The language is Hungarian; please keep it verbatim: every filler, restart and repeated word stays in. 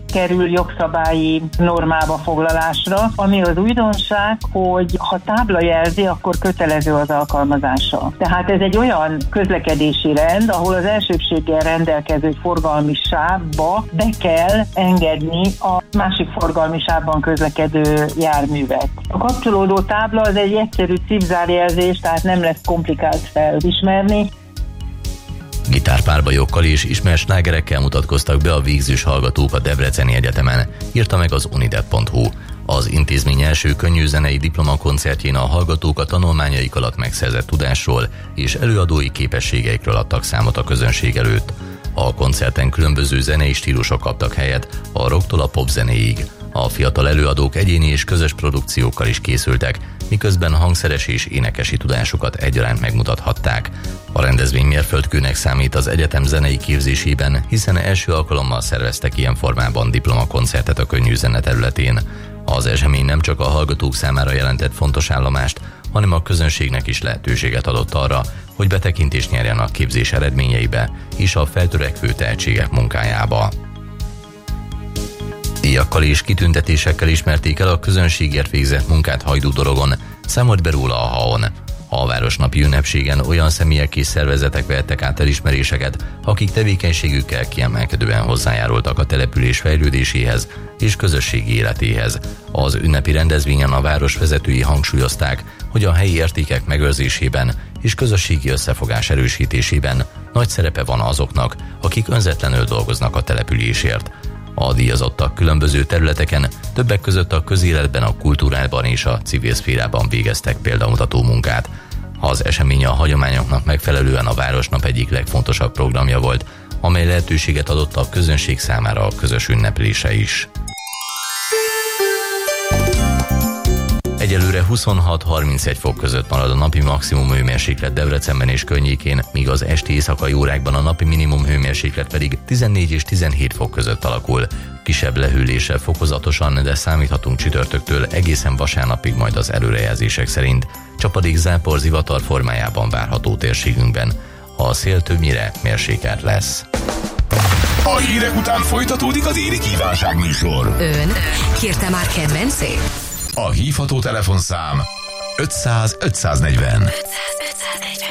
kerül jogszabályi normába foglalásra, ami az újdonság, hogy ha tábla jelzi, akkor kötelező az alkalmazása. Tehát ez egy olyan közlekedési rend, ahol az elsőbséggel rendelkező forgalmi sávba be kell engedni a másik forgalmi sávban közlekedő járművet. A kapcsolódó tábla az egy egyszerű cipzárjelzés, tehát nem lesz komplikált felismerni. Gitárpárbajokkal és ismert slágerekkel mutatkoztak be a végzős hallgatók a Debreceni Egyetemen, írta meg az unidev pont hu. Az intézmény első könnyű zenei diplomakoncertjén a hallgatók a tanulmányaik alatt megszerzett tudásról és előadói képességeikről adtak számot a közönség előtt. A koncerten különböző zenei stílusok kaptak helyet, a rocktól a popzenéig. A fiatal előadók egyéni és közös produkciókkal is készültek, miközben hangszeres és énekesi tudásukat egyaránt megmutathatták. A rendezvény mérföldkőnek számít az egyetem zenei képzésében, hiszen első alkalommal szerveztek ilyen formában diplomakoncertet a könnyű zene területén. Az esemény nem csak a hallgatók számára jelentett fontos állomást, hanem a közönségnek is lehetőséget adott arra, hogy betekintést nyerjen a képzés eredményeibe és a feltörekvő tehetségek munkájába. Díjakkal és kitüntetésekkel ismerték el a közönségért végzett munkát Hajdú-Dorogon, számolt be róla a há á o en. A városnapi ünnepségen olyan személyek és szervezetek vehettek át elismeréseket, akik tevékenységükkel kiemelkedően hozzájárultak a település fejlődéséhez és közösségi életéhez. Az ünnepi rendezvényen a város vezetői hangsúlyozták, hogy a helyi értékek megőrzésében és közösségi összefogás erősítésében nagy szerepe van azoknak, akik önzetlenül dolgoznak a településért. A díjazottak különböző területeken, többek között a közéletben, a kultúrában és a civil szférában végeztek példamutató munkát. Az esemény a hagyományoknak megfelelően a Városnap egyik legfontosabb programja volt, amely lehetőséget adott a közönség számára a közös ünneplése is. Egyelőre huszonhat-harmincegy fok között marad a napi maximum hőmérséklet Debrecenben és környékén, míg az esti éjszakai órákban a napi minimum hőmérséklet pedig tizennégy és tizenhét fok között alakul. Kisebb lehűléssel fokozatosan, de számíthatunk csütörtöktől egészen vasárnapig majd az előrejelzések szerint. Csapadék, zápor, zivatar formájában várható térségünkben. A szél többnyire mérsékelt lesz. A hírek után folytatódik az Éri Kívánság műsor. Ön kérte már kedvencét? A hívható telefonszám ötszáz ötszáznegyven. ötszáz ötszáznegyven.